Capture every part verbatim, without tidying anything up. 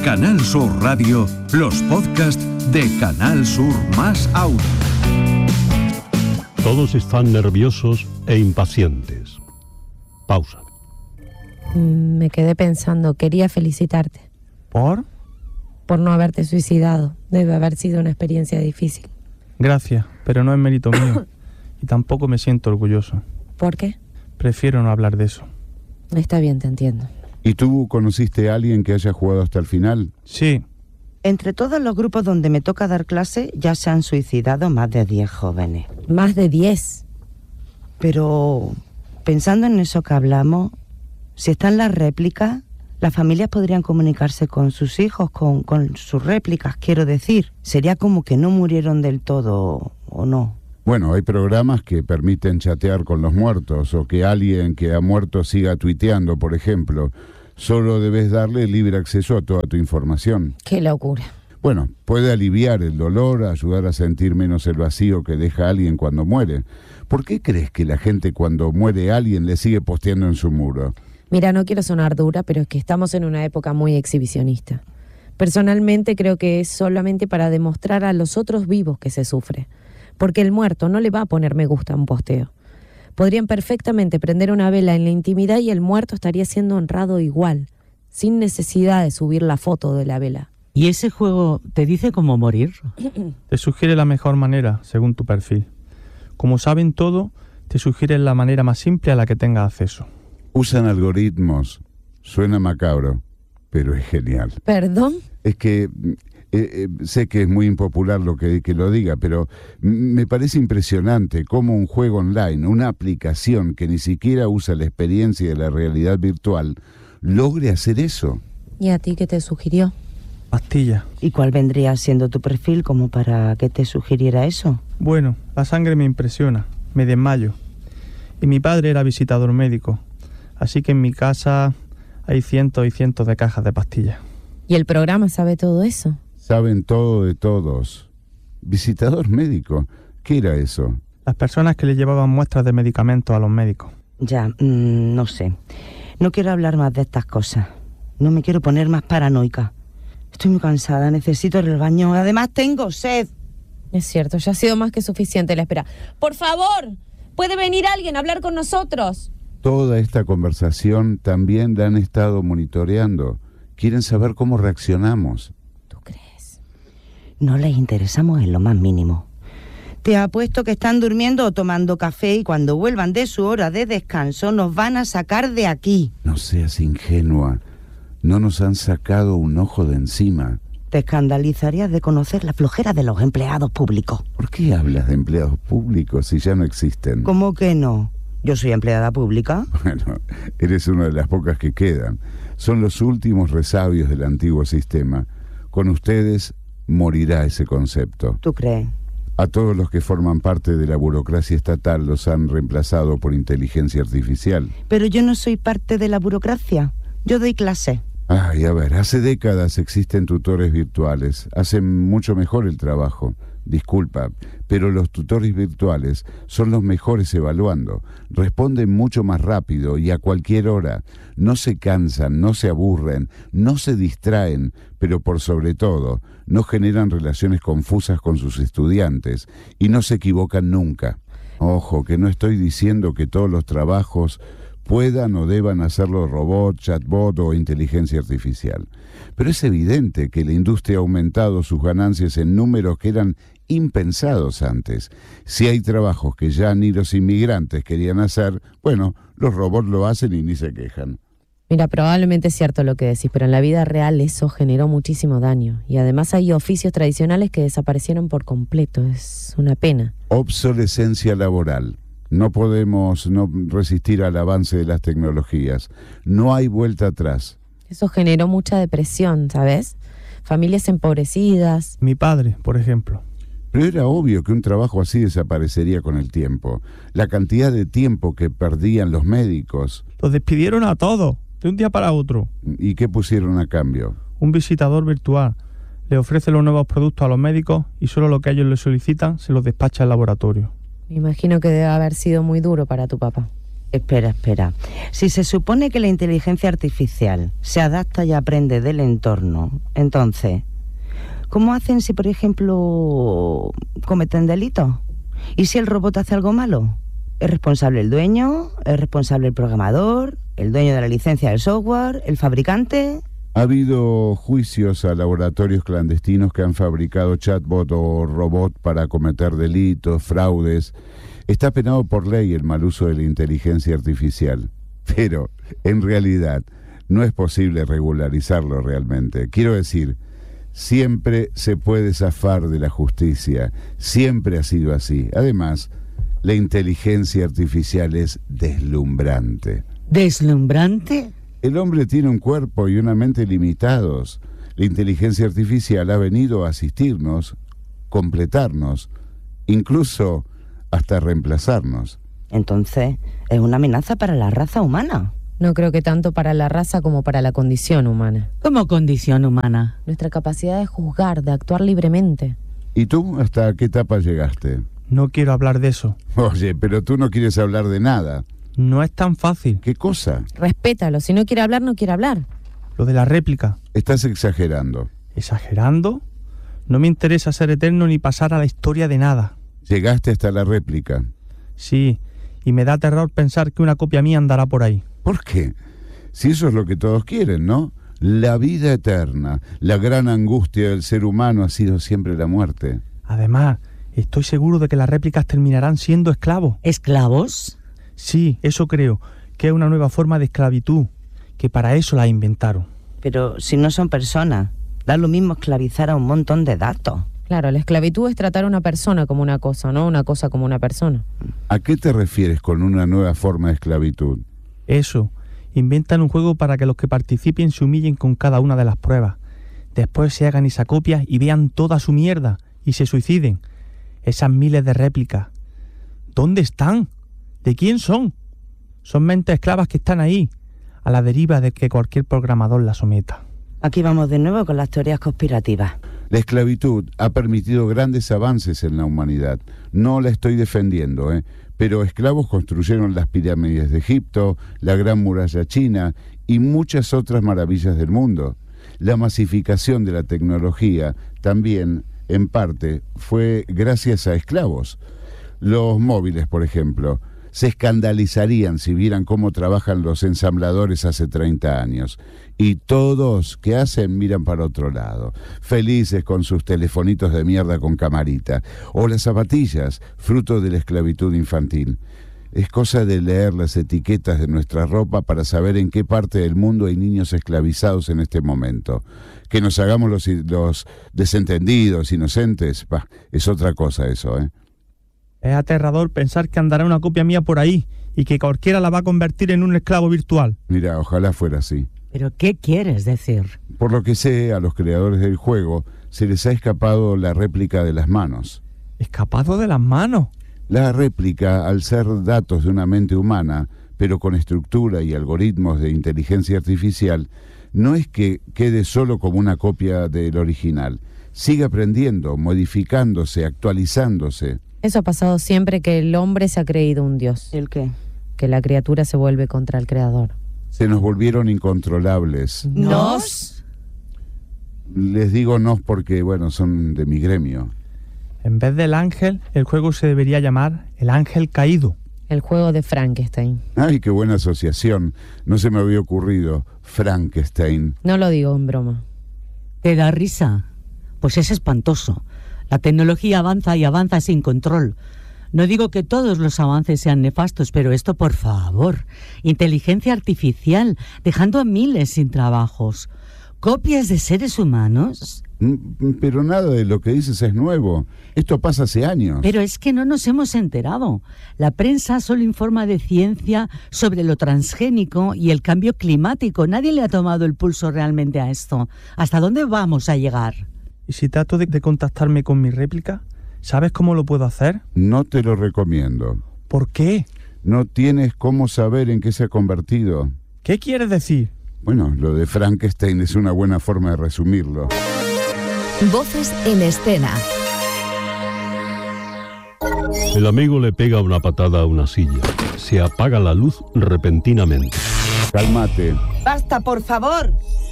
Canal Sur Radio, los podcasts de Canal Sur más Audio. Todos están nerviosos e impacientes. Pausa. Me quedé pensando, quería felicitarte. ¿Por? Por no haberte suicidado. Debe haber sido una experiencia difícil. Gracias, pero no es mérito mío. Y tampoco me siento orgulloso. ¿Por qué? Prefiero no hablar de eso. Está bien, te entiendo. ¿Y tú conociste a alguien que haya jugado hasta el final? Sí. Entre todos los grupos donde me toca dar clase ya se han suicidado más de diez jóvenes. ¿Más de diez? Pero pensando en eso que hablamos, si están las réplicas, las familias podrían comunicarse con sus hijos, con, con sus réplicas, quiero decir. Sería como que no murieron del todo, ¿o no? Bueno, hay programas que permiten chatear con los muertos, o que alguien que ha muerto siga tuiteando, por ejemplo. Solo debes darle libre acceso a toda tu información. ¡Qué locura! Bueno, puede aliviar el dolor, ayudar a sentir menos el vacío que deja alguien cuando muere. ¿Por qué crees que la gente cuando muere alguien le sigue posteando en su muro? Mira, no quiero sonar dura, pero es que estamos en una época muy exhibicionista. Personalmente creo que es solamente para demostrar a los otros vivos que se sufre. Porque el muerto no le va a poner me gusta a un posteo. Podrían perfectamente prender una vela en la intimidad y el muerto estaría siendo honrado igual, sin necesidad de subir la foto de la vela. ¿Y ese juego te dice cómo morir? Te sugiere la mejor manera, según tu perfil. Como saben todo, te sugiere la manera más simple a la que tengas acceso. Usan algoritmos. Suena macabro, pero es genial. ¿Perdón? Es que... Eh, eh, sé que es muy impopular lo que, que lo diga, pero me parece impresionante cómo un juego online, una aplicación que ni siquiera usa la experiencia de la realidad virtual, logre hacer eso. ¿Y a ti qué te sugirió? Pastilla. ¿Y cuál vendría siendo tu perfil como para que te sugiriera eso? Bueno, la sangre me impresiona, me desmayo. Y mi padre era visitador médico, así que en mi casa hay cientos y cientos de cajas de pastillas. ¿Y el programa sabe todo eso? Saben todo de todos. Visitador médico, ¿qué era eso? Las personas que le llevaban muestras de medicamentos a los médicos. Ya, mmm, no sé. No quiero hablar más de estas cosas. No me quiero poner más paranoica. Estoy muy cansada, necesito ir al baño. Además tengo sed. Es cierto, ya ha sido más que suficiente la espera. ¡Por favor! ¿Puede venir alguien a hablar con nosotros? Toda esta conversación también la han estado monitoreando. Quieren saber cómo reaccionamos. No les interesamos en lo más mínimo. Te apuesto que están durmiendo o tomando café y cuando vuelvan de su hora de descanso nos van a sacar de aquí. No seas ingenua. No nos han sacado un ojo de encima. Te escandalizarías de conocer la flojera de los empleados públicos. ¿Por qué hablas de empleados públicos si ya no existen? ¿Cómo que no? Yo soy empleada pública. Bueno, eres una de las pocas que quedan. Son los últimos resabios del antiguo sistema. Con ustedes morirá ese concepto. ¿Tú crees? A todos los que forman parte de la burocracia estatal los han reemplazado por inteligencia artificial. Pero yo no soy parte de la burocracia. Yo doy clase. Ay, a ver, hace décadas existen tutores virtuales. Hacen mucho mejor el trabajo. Disculpa, pero los tutores virtuales son los mejores evaluando. Responden mucho más rápido y a cualquier hora. No se cansan, no se aburren, no se distraen, pero por sobre todo, no generan relaciones confusas con sus estudiantes y no se equivocan nunca. Ojo, que no estoy diciendo que todos los trabajos puedan o deban hacerlo robot, chatbot o inteligencia artificial. Pero es evidente que la industria ha aumentado sus ganancias en números que eran impensados antes. Si hay trabajos que ya ni los inmigrantes querían hacer, bueno, los robots lo hacen y ni se quejan. Mira, probablemente es cierto lo que decís, pero en la vida real eso generó muchísimo daño. Y además hay oficios tradicionales que desaparecieron por completo. Es una pena. Obsolescencia laboral. No podemos no resistir al avance de las tecnologías. No hay vuelta atrás. Eso generó mucha depresión, ¿sabes? Familias empobrecidas. Mi padre, por ejemplo. Pero era obvio que un trabajo así desaparecería con el tiempo. La cantidad de tiempo que perdían los médicos. Los despidieron a todos, de un día para otro. ¿Y qué pusieron a cambio? Un visitador virtual. Le ofrece los nuevos productos a los médicos y solo lo que ellos le solicitan se los despacha al laboratorio. Me imagino que debe haber sido muy duro para tu papá. Espera, espera. Si se supone que la inteligencia artificial se adapta y aprende del entorno, entonces, ¿cómo hacen si, por ejemplo, cometen delitos? ¿Y si el robot hace algo malo? ¿Es responsable el dueño? ¿Es responsable el programador? ¿El dueño de la licencia del software? ¿El fabricante? Ha habido juicios a laboratorios clandestinos que han fabricado chatbot o robot para cometer delitos, fraudes. Está penado por ley el mal uso de la inteligencia artificial. Pero, en realidad, no es posible regularizarlo realmente. Quiero decir, siempre se puede zafar de la justicia. Siempre ha sido así. Además, la inteligencia artificial es deslumbrante. ¿Deslumbrante? El hombre tiene un cuerpo y una mente limitados. La inteligencia artificial ha venido a asistirnos, completarnos, incluso hasta reemplazarnos. Entonces, es una amenaza para la raza humana. No creo que tanto para la raza como para la condición humana. ¿Cómo condición humana? Nuestra capacidad de juzgar, de actuar libremente. ¿Y tú hasta qué etapa llegaste? No quiero hablar de eso. Oye, pero tú no quieres hablar de nada. No es tan fácil. ¿Qué cosa? Respétalo, si no quiere hablar, no quiere hablar. Lo de la réplica. Estás exagerando. ¿Exagerando? No me interesa ser eterno ni pasar a la historia de nada. Llegaste hasta la réplica. Sí, y me da terror pensar que una copia mía andará por ahí. ¿Por qué? Si eso es lo que todos quieren, ¿no? La vida eterna, la gran angustia del ser humano ha sido siempre la muerte. Además, estoy seguro de que las réplicas terminarán siendo esclavos. ¿Esclavos? Sí, eso creo, que es una nueva forma de esclavitud, que para eso la inventaron. Pero si no son personas, da lo mismo esclavizar a un montón de datos. Claro, la esclavitud es tratar a una persona como una cosa, no una cosa como una persona. ¿A qué te refieres con una nueva forma de esclavitud? Eso, inventan un juego para que los que participen se humillen con cada una de las pruebas. Después se hagan esa copia y vean toda su mierda y se suiciden. Esas miles de réplicas. ¿Dónde están? ¿De quién son? Son mentes esclavas que están ahí, a la deriva de que cualquier programador la someta. Aquí vamos de nuevo con las teorías conspirativas. La esclavitud ha permitido grandes avances en la humanidad. No la estoy defendiendo, ¿eh? Pero esclavos construyeron las pirámides de Egipto, la Gran Muralla China y muchas otras maravillas del mundo. La masificación de la tecnología también, en parte, fue gracias a esclavos. Los móviles, por ejemplo, se escandalizarían si vieran cómo trabajan los ensambladores hace treinta años. Y todos, ¿qué hacen? Miran para otro lado, felices con sus telefonitos de mierda con camarita. O las zapatillas, fruto de la esclavitud infantil. Es cosa de leer las etiquetas de nuestra ropa para saber en qué parte del mundo hay niños esclavizados en este momento. Que nos hagamos los, los desentendidos, inocentes, bah, es otra cosa eso, ¿eh? Es aterrador pensar que andará una copia mía por ahí y que cualquiera la va a convertir en un esclavo virtual. Mira, ojalá fuera así. ¿Pero qué quieres decir? Por lo que sé, a los creadores del juego se les ha escapado la réplica de las manos. ¿Escapado de las manos? La réplica, al ser datos de una mente humana, pero con estructura y algoritmos de inteligencia artificial, no es que quede solo como una copia del original. Sigue aprendiendo, modificándose, actualizándose. Eso ha pasado siempre que el hombre se ha creído un dios. ¿El qué? Que la criatura se vuelve contra el creador. Se nos volvieron incontrolables. ¿Nos? Les digo nos porque, bueno, son de mi gremio. En vez del ángel, el juego se debería llamar El Ángel Caído. El juego de Frankenstein. Ay, qué buena asociación. No se me había ocurrido. Frankenstein. No lo digo en broma. ¿Te da risa? Pues es espantoso. La tecnología avanza y avanza sin control. No digo que todos los avances sean nefastos, pero esto, por favor. Inteligencia artificial, dejando a miles sin trabajos. ¿Copias de seres humanos? Pero nada de lo que dices es nuevo. Esto pasa hace años. Pero es que no nos hemos enterado. La prensa solo informa de ciencia sobre lo transgénico y el cambio climático. Nadie le ha tomado el pulso realmente a esto. ¿Hasta dónde vamos a llegar? ¿Y si trato de, de contactarme con mi réplica? ¿Sabes cómo lo puedo hacer? No te lo recomiendo. ¿Por qué? No tienes cómo saber en qué se ha convertido. ¿Qué quieres decir? Bueno, lo de Frankenstein es una buena forma de resumirlo. Voces en escena. El amigo le pega una patada a una silla. Se apaga la luz repentinamente. Cálmate. Basta, por favor.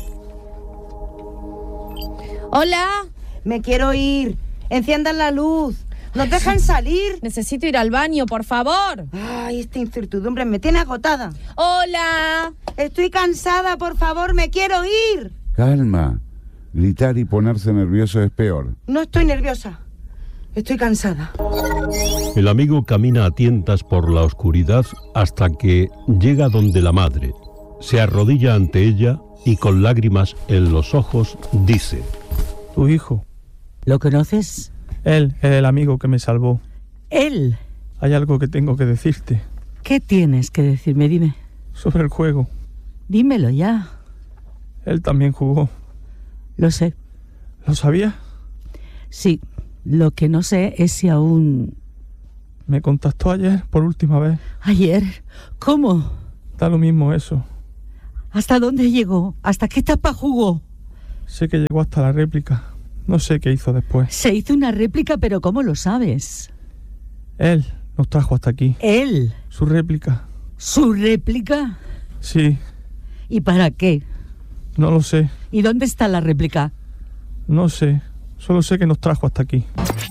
Hola, Me quiero ir. Enciendan la luz. ¿Nos dejan salir? necesito ir al baño, por favor. Ay, esta incertidumbre me tiene agotada. Hola. Estoy cansada, por favor, me quiero ir. Calma. Gritar y ponerse nervioso es peor. No estoy nerviosa. Estoy cansada. El amigo camina a tientas por la oscuridad hasta que llega donde la madre. Se arrodilla ante ella y con lágrimas en los ojos dice: Tu hijo. ¿Lo conoces? Él es el amigo que me salvó. Él. Hay algo que tengo que decirte. ¿Qué tienes que decirme? Dime. Sobre el juego. Dímelo ya. Él también jugó. Lo sé. ¿Lo sabías? Sí. Lo que no sé es si aún... Me contactó ayer por última vez. Ayer. ¿Cómo? Da lo mismo eso. ¿Hasta dónde llegó? ¿Hasta qué etapa jugó? Sé que llegó hasta la réplica. No sé qué hizo después. Se hizo una réplica, pero ¿cómo lo sabes? Él nos trajo hasta aquí. ¿Él? Su réplica. ¿Su réplica? Sí, ¿Y para qué? no lo sé. ¿Y dónde está la réplica? No sé. Solo sé que nos trajo hasta aquí.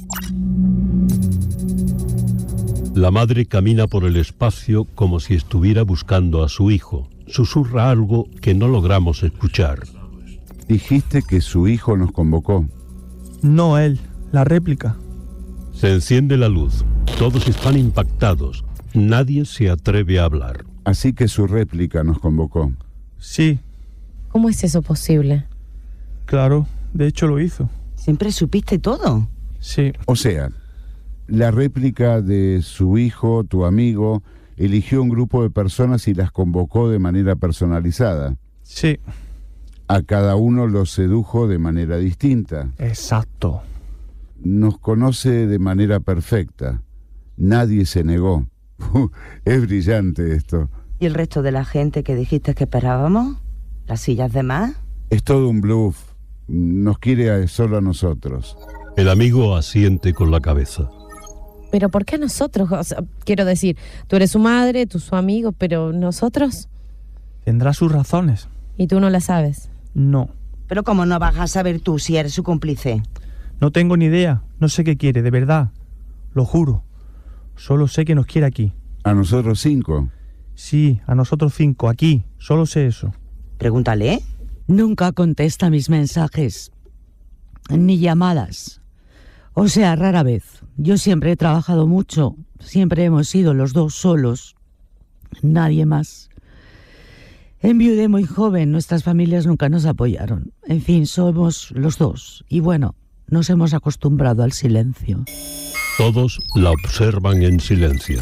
La madre camina por el espacio como si estuviera buscando a su hijo. Susurra algo que no logramos escuchar. Dijiste que su hijo nos convocó. No él, la réplica. Se enciende la luz. Todos están impactados. Nadie se atreve a hablar. Así que su réplica nos convocó. Sí, ¿Cómo es eso posible? claro. De hecho lo hizo. Siempre supiste todo. Sí, O sea, la réplica de su hijo, tu amigo, eligió un grupo de personas y las convocó de manera personalizada. sí. A cada uno los sedujo de manera distinta. Exacto. Nos conoce de manera perfecta. Nadie se negó. Es brillante esto. ¿Y el resto de la gente que dijiste que esperábamos? ¿Las sillas de más? Es todo un bluff. Nos quiere a- solo a nosotros. El amigo asiente con la cabeza. ¿Pero por qué nosotros? O sea, quiero decir, tú eres su madre, tú su amigo, pero nosotros, Tendrá sus razones. y tú no la sabes. No. Pero ¿cómo no vas a saber tú si eres su cómplice? No tengo ni idea. No sé qué quiere, de verdad. Lo juro. Solo sé que nos quiere aquí. A nosotros cinco. Sí, a nosotros cinco, aquí. Solo sé eso. Pregúntale. Nunca contesta mis mensajes. Ni llamadas. O sea, rara vez. Yo siempre he trabajado mucho. Siempre hemos sido los dos solos. Nadie más. Enviudé muy joven. Nuestras familias nunca nos apoyaron. En fin, somos los dos. Y bueno, nos hemos acostumbrado al silencio. Todos la observan en silencio.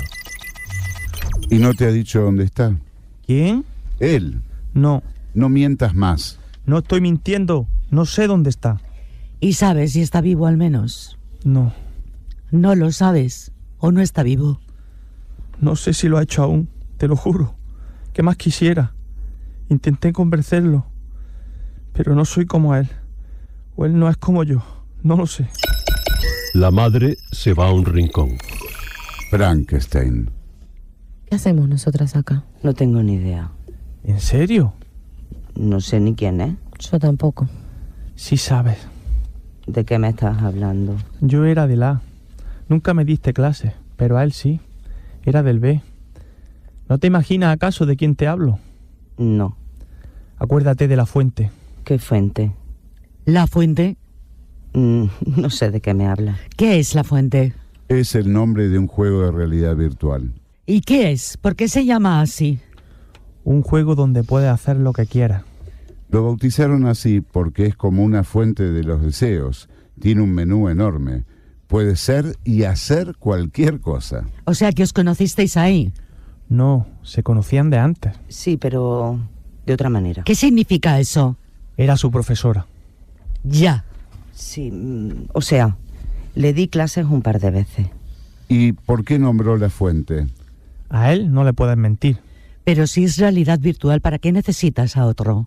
¿Y no te ha dicho dónde está? ¿Quién? Él. No. No mientas más. No estoy mintiendo. No sé dónde está. ¿Y sabes si está vivo al menos? No. No lo sabes. ¿O no está vivo? No sé si lo ha hecho aún. Te lo juro. ¿Qué más quisiera? Intenté convencerlo. Pero no soy como él. O él no es como yo. No lo sé. La madre se va a un rincón. Frankenstein. ¿Qué hacemos nosotras acá? No tengo ni idea. ¿En serio? No sé ni quién es. Yo tampoco. Sí sabes. ¿De qué me estás hablando? Yo era del A. Nunca me diste clase, pero a él sí. Era del B. ¿No te imaginas acaso de quién te hablo? No. Acuérdate de la fuente. ¿Qué fuente? ¿La fuente? Mm, no sé de qué me hablas. ¿Qué es la fuente? Es el nombre de un juego de realidad virtual. ¿Y qué es? ¿Por qué se llama así? Un juego donde puedes hacer lo que quieras. Lo bautizaron así porque es como una fuente de los deseos. Tiene un menú enorme. Puede ser y hacer cualquier cosa. O sea que os conocisteis ahí. No, se conocían de antes. Sí, pero de otra manera. ¿Qué significa eso? Era su profesora. Ya. Sí, mm, o sea, le di clases un par de veces. ¿Y por qué nombró la fuente? A él no le puedes mentir. Pero si es realidad virtual, ¿para qué necesitas a otro?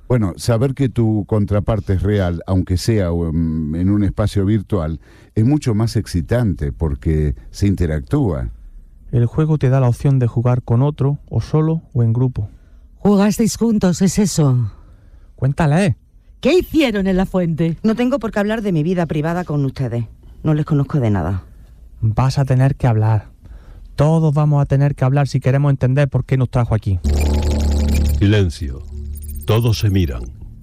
Bueno, saber que tu contraparte es real, aunque sea um, en un espacio virtual, es mucho más excitante porque se interactúa. El juego te da la opción de jugar con otro, o solo, o en grupo. ¿Jugasteis juntos, es eso? Cuéntale. ¿Qué hicieron en la fuente? No tengo por qué hablar de mi vida privada con ustedes. No les conozco de nada. Vas a tener que hablar. Todos vamos a tener que hablar si queremos entender por qué nos trajo aquí. Silencio. Todos se miran.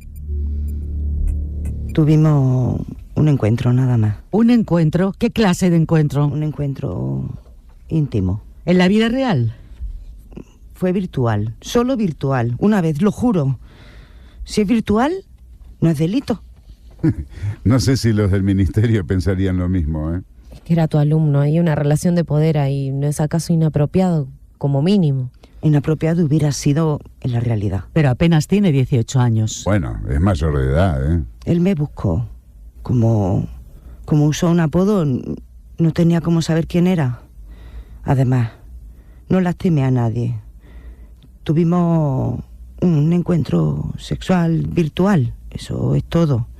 Tuvimos un encuentro, nada más. ¿Un encuentro? ¿Qué clase de encuentro? Un encuentro íntimo. ¿En la vida real? Fue virtual, solo virtual. Una vez, lo juro. Si es virtual, no es delito. No sé si los del ministerio pensarían lo mismo, ¿eh? Es que era tu alumno, hay una relación de poder ahí. ¿No es acaso inapropiado, como mínimo? Inapropiado hubiera sido en la realidad. Pero apenas tiene dieciocho años. Bueno, es mayor de edad, ¿eh? Él me buscó. Como, como usó un apodo, no tenía cómo saber quién era. Además, no lastimé a nadie. Tuvimos un encuentro sexual virtual, eso es todo.